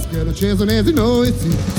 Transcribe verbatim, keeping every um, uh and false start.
get a chance and as you know it's